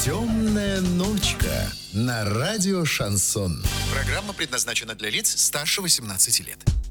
«Темная ночка» на радио «Шансон». Программа предназначена для лиц старше 18 лет.